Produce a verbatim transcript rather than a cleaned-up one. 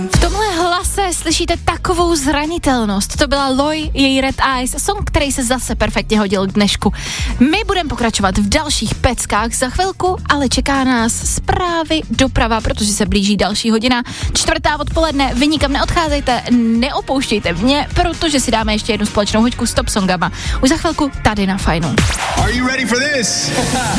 V tomhle hlase slyšíte takovou zranitelnost. To byla Loi, její Red Eyes, song, který se zase perfektně hodil k dnešku. My budeme pokračovat v dalších peckách za chvilku, ale čeká nás zprávy, doprava, protože se blíží další hodina. Čtvrtá odpoledne, vy nikam neodcházejte, neopouštějte mě, protože si dáme ještě jednu společnou hoďku s top songama. Už za chvilku tady na Fajnu. Are you ready for this?